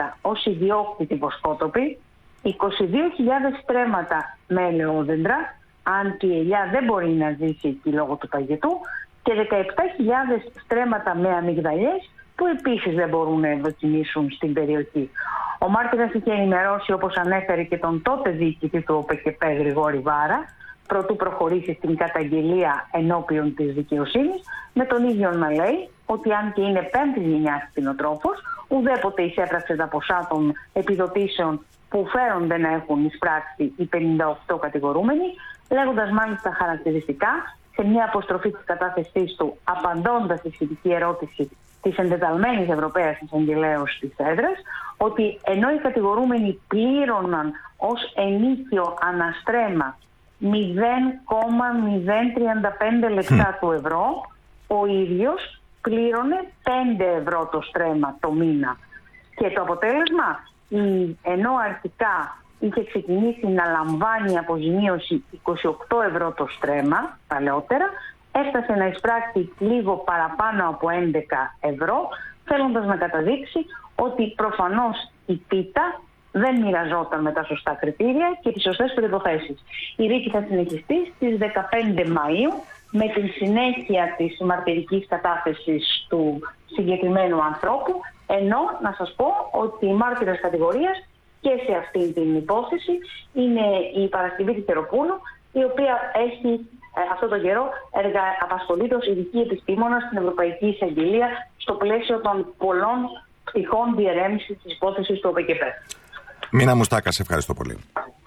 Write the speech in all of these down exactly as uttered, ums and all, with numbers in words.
στρέμματα ως ιδιόκτητοι βοσκότοποι, είκοσι δύο χιλιάδες στρέμματα με ελαιόδεντρα, αν και η ελιά δεν μπορεί να ζήσει εκεί λόγω του παγετού, και δεκαεπτά χιλιάδες στρέμματα με αμυγδαλιές που επίσης δεν μπορούν να ευδοκιμήσουν στην περιοχή. Ο μάρτυρας είχε ενημερώσει, όπως ανέφερε, και τον τότε διοικητή του ΟΠΕΚΕΠΕ Γρηγόρη Βάρα, προτού προχωρήσει στην καταγγελία ενώπιον της δικαιοσύνης, με τον ίδιο να λέει ότι αν και είναι πέμπτη γενιά κτηνοτρόφος, ουδέποτε εισέπραξε τα ποσά των επιδοτήσεων που φέρονται να έχουν εισπράξει οι πενήντα οκτώ κατηγορούμενοι, λέγοντας μάλιστα χαρακτηριστικά σε μια αποστροφή της κατάθεσής του, απαντώντας στη σχετική ερώτηση της εντεταλμένης Ευρωπαίας Εισαγγελέως της έδρας, ότι ενώ οι κατηγορούμενοι πλήρωναν ως ενίκιο αναστρέμα μηδέν κόμμα μηδέν τριάντα πέντε λεπτά του ευρώ, ο ίδιος πλήρωνε πέντε ευρώ το στρέμμα το μήνα. Και το αποτέλεσμα, ενώ αρχικά είχε ξεκινήσει να λαμβάνει αποζημίωση είκοσι οκτώ ευρώ το στρέμμα παλαιότερα, έφτασε να εισπράξει λίγο παραπάνω από έντεκα ευρώ, θέλοντας να καταδείξει ότι προφανώς η πίτα δεν μοιραζόταν με τα σωστά κριτήρια και τις σωστές προϋποθέσεις. Η δίκη θα συνεχιστεί στις δεκαπέντε Μαΐου με την συνέχεια της μαρτυρικής κατάθεσης του συγκεκριμένου ανθρώπου, ενώ να σας πω ότι η μάρτυρας κατηγορίας και σε αυτή την υπόθεση είναι η Παρασκευή Τεροπούλου, η οποία έχει ε, αυτό το καιρό εργα... απασχολείται ως ειδική επιστήμονα στην Ευρωπαϊκή Εισαγγελία στο πλαίσιο των πολλών πτυχών διερεύνησης της υπόθεσης του ΟΠΕΚΕΠΕ. Μίνα Μουστάκα, σε ευχαριστώ πολύ.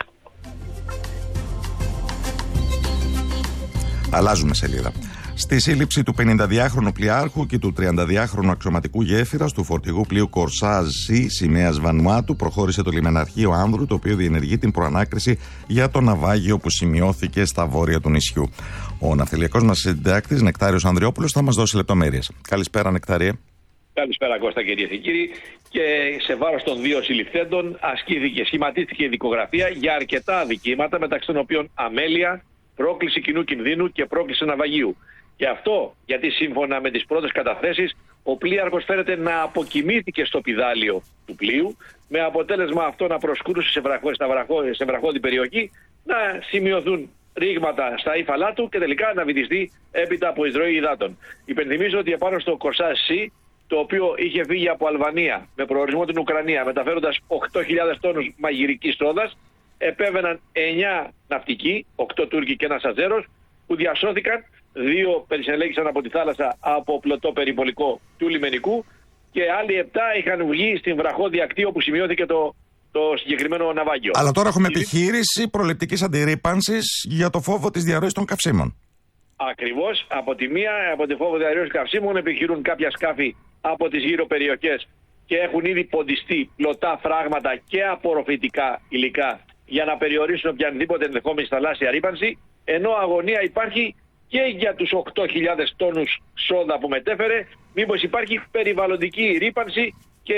Αλλάζουμε σελίδα. Στη σύλληψη του πενηνταδυάχρονου πλοιάρχου και του τριανταδυάχρονου αξιωματικού γέφυρας του φορτηγού πλοίου Κορσάζ Σι σημαίας Βανουάτου προχώρησε το λιμεναρχείο Άνδρου, το οποίο διενεργεί την προανάκριση για το ναυάγιο που σημειώθηκε στα βόρεια του νησιού. Ο ναυτιλιακός μας συντάκτης Νεκτάριος Ανδριόπουλος θα μας δώσει λεπτομέρειες. Καλησπέρα, Νεκτάριε. Καλησπέρα, Κώστα, κυρίες και κύριοι. Και σε βάρος των δύο συλληφθέντων ασκήθηκε, σχηματίστηκε η δικογραφία για αρκετά αδικήματα, μεταξύ των οποίων αμέλεια, πρόκληση κοινού κινδύνου και πρόκληση ναυαγίου. Και αυτό γιατί σύμφωνα με τις πρώτες καταθέσεις ο πλοίαρχος φαίνεται να αποκοιμήθηκε στο πηδάλιο του πλοίου, με αποτέλεσμα αυτό να προσκρούσει σε, βραχώ, σε βραχώδη περιοχή, να σημειωθούν ρήγματα στα ύφαλά του και τελικά να βυθιστεί έπειτα από εισρωή υδάτων. Υπενθυμίζω ότι επάνω στο Κορσάζ Σι, το οποίο είχε φύγει από Αλβανία με προορισμό την Ουκρανία, μεταφέροντας οκτώ χιλιάδες τόνους μαγειρικής τρόδας, επέβαιναν εννιά ναυτικοί, οκτώ Τούρκοι και ένας Αζέρος, που διασώθηκαν. Δύο περισελέγησαν από τη θάλασσα από πλωτό περιπολικό του λιμενικού και άλλοι επτά είχαν βγει στην βραχώδη ακτή όπου σημειώθηκε το, το συγκεκριμένο ναυάγιο. Αλλά τώρα έχουμε επιχείρηση προληπτικής αντιρρήπανσης για το φόβο της διαρροής των καυσίμων. Ακριβώς. Από τη μία, από τη φόβο διαρροής καυσίμων, επιχειρούν κάποια σκάφη από τις γύρω περιοχές και έχουν ήδη ποντιστεί πλωτά φράγματα και απορροφητικά υλικά για να περιορίσουν οποιαδήποτε ενδεχόμενη θαλάσσια ρήπανση, ενώ αγωνία υπάρχει και για τους οκτώ χιλιάδες τόνους σόδα που μετέφερε, μήπως υπάρχει περιβαλλοντική ρύπανση και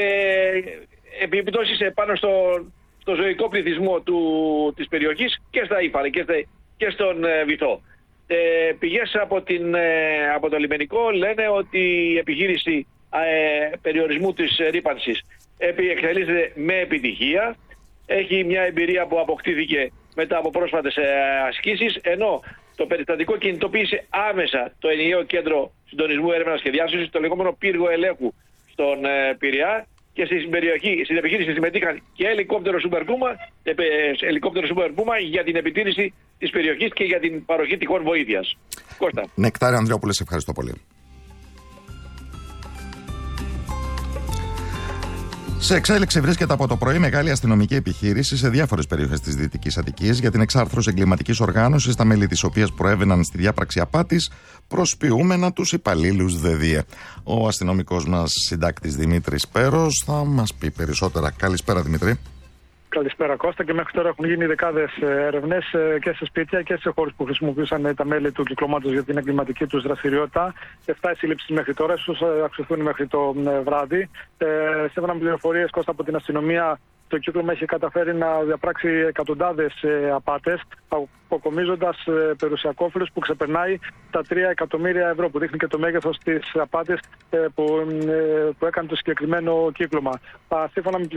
επιπτώσεις επάνω στο, στο ζωικό πληθυσμό του, της περιοχής και στα ύφαλα και, και στον ε, βυθό. Ε, πηγές από, την, ε, από το λιμενικό λένε ότι η επιχείρηση ε, περιορισμού της ρύπανσης εκτελείται με επιτυχία. Έχει μια εμπειρία που αποκτήθηκε μετά από πρόσφατες ε, ασκήσεις, ενώ το περιστατικό κινητοποίησε άμεσα το ενιαίο κέντρο συντονισμού έρευνας και διάσωσης, το λεγόμενο πύργο ελέγχου στον ε, Πειραιά, και στην, περιοχή, στην επιχείρηση συμμετείχαν και ελικόπτερο Super Puma, ε, ελικόπτερο Super Puma για την επιτήρηση της περιοχής και για την παροχή τυχόν βοήθειας. Κώστα. Νεκτάριο Ανδριόπουλε, σε ευχαριστώ πολύ. Σε εξέλιξη βρίσκεται από το πρωί μεγάλη αστυνομική επιχείρηση σε διάφορες περιοχές της Δυτικής Αττικής για την εξάρθρωση εγκληματικής οργάνωσης, τα μέλη της οποίας προέβαιναν στη διάπραξη απάτης, προσποιούμενα τους υπαλλήλους ΔΕΔΙΕ. Ο αστυνομικός μας συντάκτης Δημήτρης Πέρος θα μας πει περισσότερα. Καλησπέρα, Δημήτρη. Καλησπέρα, Κώστα. Και μέχρι τώρα έχουν γίνει δεκάδες ερευνές και σε σπίτια και σε χώρους που χρησιμοποιούσαν τα μέλη του κυκλωμάτος για την εγκληματική τους δραστηριότητα. Εφτά σύλληψεις μέχρι τώρα, ίσως αξιωθούν μέχρι το βράδυ. Ε, Σύμφωνα με πληροφορίες, Κώστα, από την αστυνομία, το κύκλωμα έχει καταφέρει να διαπράξει εκατοντάδες απάτες, αποκομίζοντας περιουσιακόφελος που ξεπερνάει τα τρία εκατομμύρια ευρώ, που δείχνει και το μέγεθος της απάτης που, που έκανε το συγκεκριμένο κύκλωμα. Σύμφωνα με